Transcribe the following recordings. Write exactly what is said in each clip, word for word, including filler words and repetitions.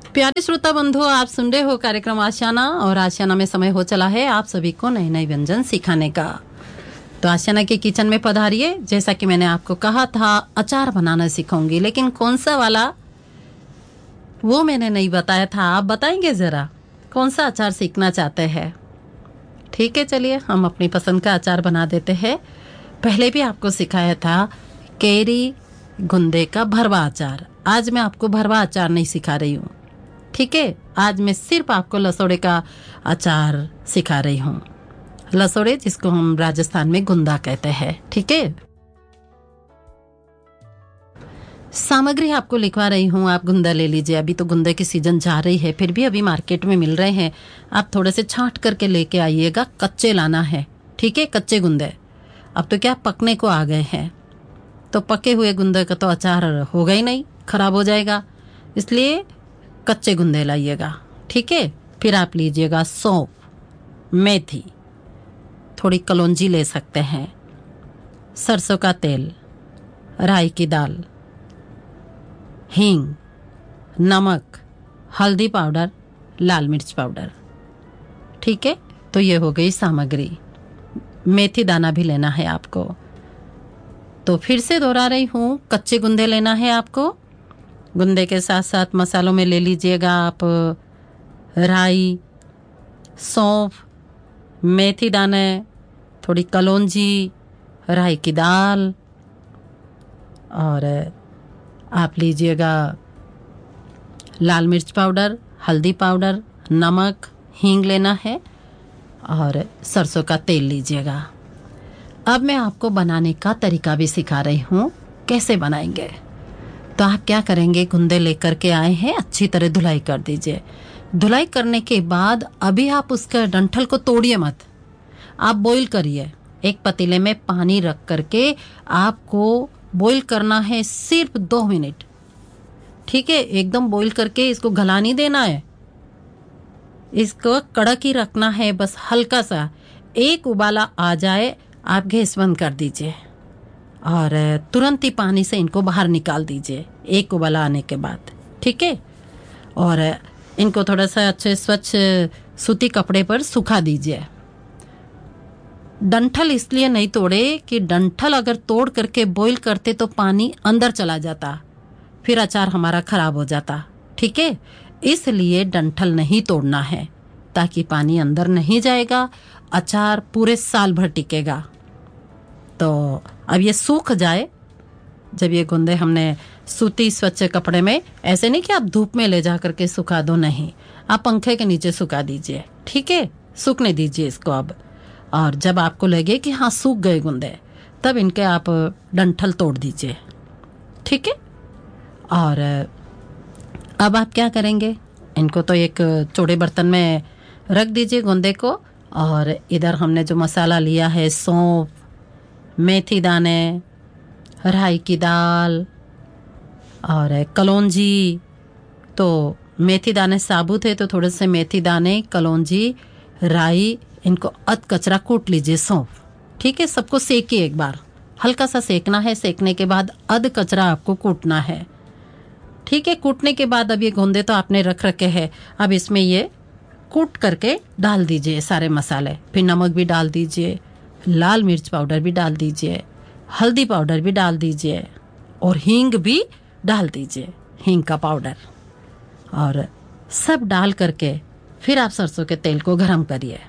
प्यारे श्रोता बंधु, आप सुन रहे हो कार्यक्रम आशियाना और आशियाना में समय हो चला है आप सभी को नए नए व्यंजन सिखाने का। तो आशियाना के किचन में पधारिए। जैसा कि मैंने आपको कहा था अचार बनाना सिखाऊंगी, लेकिन कौन सा वाला वो मैंने नहीं बताया था। आप बताएंगे जरा कौन सा अचार सीखना चाहते हैं? ठीक है, चलिए हम अपनी पसंद का अचार बना देते हैं। पहले भी आपको सिखाया था कैरी गुंदे का भरवा अचार। आज मैं आपको भरवा अचार नहीं सिखा रही हूँ, ठीक है। आज मैं सिर्फ आपको लसोड़े का अचार सिखा रही हूँ। लसोड़े जिसको हम राजस्थान में गुंदा कहते हैं, ठीक है। सामग्री आपको लिखवा रही हूँ, आप गुंदा ले लीजिए। अभी तो गुंदे की सीजन जा रही है, फिर भी अभी मार्केट में मिल रहे हैं। आप थोड़े से छांट करके लेके आइएगा, कच्चे लाना है, ठीक है। कच्चे गुंदे अब तो क्या पकने को आ गए हैं, तो पके हुए गुंदे का तो अचार होगा ही नहीं, खराब हो जाएगा। इसलिए कच्चे गुंदे लाइएगा, ठीक है। फिर आप लीजिएगा सौंफ, मेथी, थोड़ी कलौंजी ले सकते हैं, सरसों का तेल, राई की दाल, हींग, नमक, हल्दी पाउडर, लाल मिर्च पाउडर, ठीक है। तो ये हो गई सामग्री। मेथी दाना भी लेना है आपको। तो फिर से दोहरा रही हूँ, कच्चे गुंदे लेना है आपको। गुंदे के साथ साथ मसालों में ले लीजिएगा आप राई, सौंफ, मेथी दाने, थोड़ी कलौंजी, राई की दाल, और आप लीजिएगा लाल मिर्च पाउडर, हल्दी पाउडर, नमक, हींग लेना है, और सरसों का तेल लीजिएगा। अब मैं आपको बनाने का तरीका भी सिखा रही हूँ, कैसे बनाएंगे। तो आप क्या करेंगे, गुंदे लेकर के आए हैं, अच्छी तरह धुलाई कर दीजिए। धुलाई करने के बाद अभी आप उसका डंठल को तोड़िए मत, आप बॉईल करिए। एक पतीले में पानी रख करके आपको बॉईल करना है सिर्फ दो मिनट, ठीक है। एकदम बॉईल करके इसको गला नहीं देना है, इसको कड़क ही रखना है, बस हल्का सा। एक उबाला आ जाए आप गैस बंद कर दीजिए और तुरंत ही पानी से इनको बाहर निकाल दीजिए, एक उबाला आने के बाद, ठीक है। और इनको थोड़ा सा अच्छे स्वच्छ सूती कपड़े पर सुखा दीजिए। डंठल इसलिए नहीं तोड़े कि डंठल अगर तोड़ करके बॉईल करते तो पानी अंदर चला जाता, फिर अचार हमारा खराब हो जाता, ठीक है। इसलिए डंठल नहीं तोड़ना है, ताकि पानी अंदर नहीं जाएगा, अचार पूरे साल भर टिकेगा। तो अब ये सूख जाए, जब ये गुंदे हमने सूती स्वच्छ कपड़े में, ऐसे नहीं कि आप धूप में ले जा करके सुखा दो, नहीं, आप पंखे के नीचे सुखा दीजिए, ठीक है। सूखने दीजिए इसको अब। और जब आपको लगे कि हाँ सूख गए गुंदे, तब इनके आप डंठल तोड़ दीजिए, ठीक है। और अब आप क्या करेंगे, इनको तो एक चौड़े बर्तन में रख दीजिए गुंदे को, और इधर हमने जो मसाला लिया है, सौंफ, मेथी दाने, राई की दाल और कलौंजी। तो मेथी दाने साबुत है तो थोड़े से मेथी दाने, कलौंजी, राई, इनको अध कचरा कूट लीजिए, सौंफ, ठीक है। सबको सेकिए एक बार, हल्का सा सेकना है। सेकने के बाद अध कचरा आपको कूटना है, ठीक है। कूटने के बाद अब ये गोंदे तो आपने रख रखे हैं, अब इसमें ये कूट करके डाल दीजिए सारे मसाले। फिर नमक भी डाल दीजिए, लाल मिर्च पाउडर भी डाल दीजिए, हल्दी पाउडर भी डाल दीजिए, और हींग भी डाल दीजिए, हींग का पाउडर। और सब डाल करके फिर आप सरसों के तेल को गरम करिए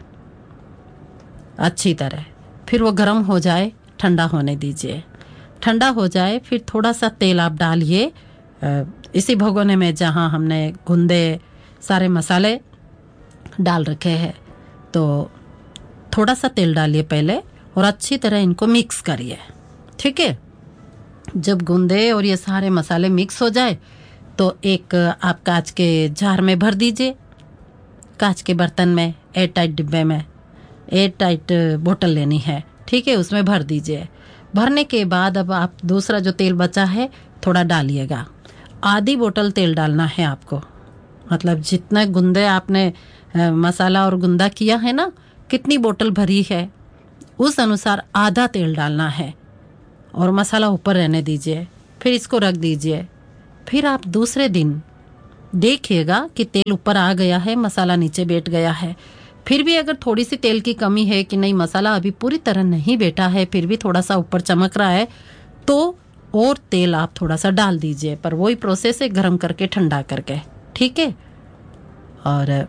अच्छी तरह। फिर वो गरम हो जाए, ठंडा होने दीजिए। ठंडा हो जाए फिर थोड़ा सा तेल आप डालिए इसी भगोने में जहाँ हमने गुंदे सारे मसाले डाल रखे हैं। तो थोड़ा सा तेल डालिए पहले और अच्छी तरह इनको मिक्स करिए, ठीक है। जब गुंदे और ये सारे मसाले मिक्स हो जाए तो एक आप कांच के जार में भर दीजिए, कांच के बर्तन में, एयर टाइट डिब्बे में, एयर टाइट बोतल लेनी है, ठीक है, उसमें भर दीजिए। भरने के बाद अब आप दूसरा जो तेल बचा है थोड़ा डालिएगा। आधी बोतल तेल डालना है आपको, मतलब जितना गुंदे आपने आ, मसाला और गुंदा किया है ना, कितनी बोतल भरी है उस अनुसार आधा तेल डालना है और मसाला ऊपर रहने दीजिए। फिर इसको रख दीजिए। फिर आप दूसरे दिन देखिएगा कि तेल ऊपर आ गया है, मसाला नीचे बैठ गया है। फिर भी अगर थोड़ी सी तेल की कमी है कि नहीं मसाला अभी पूरी तरह नहीं बैठा है, फिर भी थोड़ा सा ऊपर चमक रहा है, तो और तेल आप थोड़ा सा डाल दीजिए। पर वही प्रोसेस है, गर्म करके ठंडा करके, ठीक है। और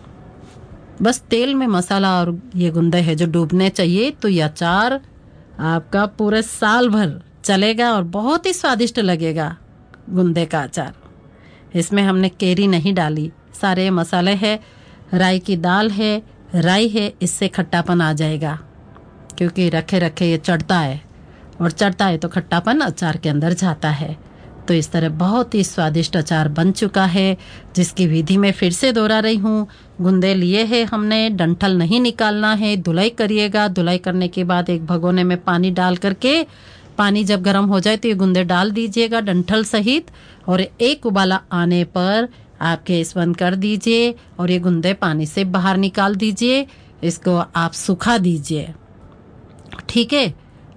बस तेल में मसाला और ये गुंदे है जो डूबने चाहिए, तो ये अचार आपका पूरे साल भर चलेगा और बहुत ही स्वादिष्ट लगेगा। गुंदे का अचार, इसमें हमने केरी नहीं डाली, सारे मसाले है, राई की दाल है, राई है, इससे खट्टापन आ जाएगा क्योंकि रखे रखे ये चढ़ता है और चढ़ता है तो खट्टापन अचार के अंदर जाता है। तो इस तरह बहुत ही स्वादिष्ट अचार बन चुका है, जिसकी विधि में फिर से दोहरा रही हूँ। गुंदे लिए हैं हमने, डंठल नहीं निकालना है, धुलाई करिएगा। धुलाई करने के बाद एक भगोने में पानी डाल करके, पानी जब गर्म हो जाए तो ये गुंदे डाल दीजिएगा डंठल सहित, और एक उबाला आने पर आप गैस बंद कर दीजिए और ये गुंदे पानी से बाहर निकाल दीजिए। इसको आप सुखा दीजिए, ठीक है।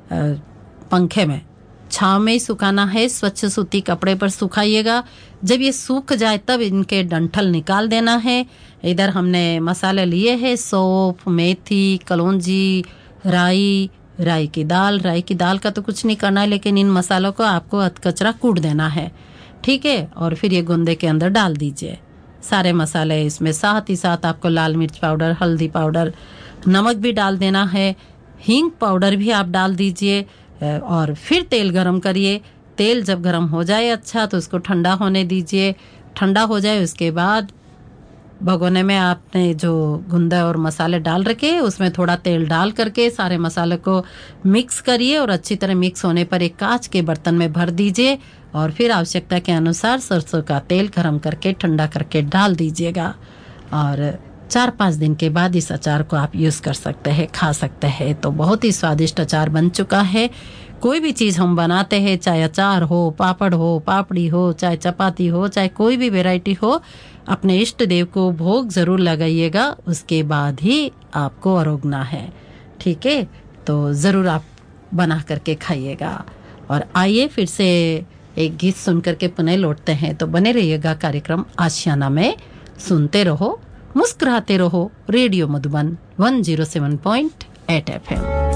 पंखे में, छांव में ही सुखाना है, स्वच्छ सूती कपड़े पर सुखाइएगा। जब ये सूख जाए तब इनके डंठल निकाल देना है। इधर हमने मसाले लिए हैं, सौंफ, मेथी, कलौंजी, राई, राई की दाल। राई की दाल का तो कुछ नहीं करना है, लेकिन इन मसालों को आपको अधकचरा कूट देना है, ठीक है। और फिर ये गुंदे के अंदर डाल दीजिए सारे मसाले। इसमें साथ ही साथ आपको लाल मिर्च पाउडर, हल्दी पाउडर, नमक भी डाल देना है, हींग पाउडर भी आप डाल दीजिए। और फिर तेल गरम करिए। तेल जब गरम हो जाए अच्छा, तो उसको ठंडा होने दीजिए। ठंडा हो जाए उसके बाद भगोने में आपने जो गुंदा और मसाले डाल रखे, उसमें थोड़ा तेल डाल करके सारे मसाले को मिक्स करिए और अच्छी तरह मिक्स होने पर एक कांच के बर्तन में भर दीजिए और फिर आवश्यकता के अनुसार सरसों का तेल गरम करके ठंडा करके डाल दीजिएगा। और चार पाँच दिन के बाद इस अचार को आप यूज़ कर सकते हैं, खा सकते हैं। तो बहुत ही स्वादिष्ट अचार बन चुका है। कोई भी चीज़ हम बनाते हैं, चाहे अचार हो, पापड़ हो, पापड़ी हो, चाहे चपाती हो, चाहे कोई भी वैरायटी हो, अपने इष्ट देव को भोग ज़रूर लगाइएगा, उसके बाद ही आपको अरोगना है, ठीक है। तो ज़रूर आप बना करके खाइएगा। और आइए फिर से एक गीत सुन करके पुनः लौटते हैं। तो बने रहिएगा कार्यक्रम आशियाना में, सुनते रहो, मुस्कुराते रहो। Radio Madhuban one zero seven point eight F M.